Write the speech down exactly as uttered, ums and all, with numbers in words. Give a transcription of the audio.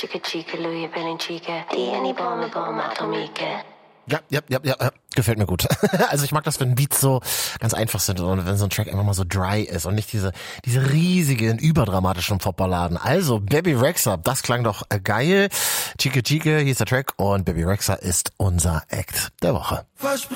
Chica chica, Louis Chica, die Bombe, Bombe, Atomike. Ja, ja, ja, ja, ja, gefällt mir gut. Also ich mag das, wenn Beats so ganz einfach sind und wenn so ein Track einfach mal so dry ist und nicht diese diese riesigen, überdramatischen Popballaden. Also Bebe Rexha, das klang doch geil. Chica Chica, hier ist der Track und Bebe Rexha ist unser Act der Woche.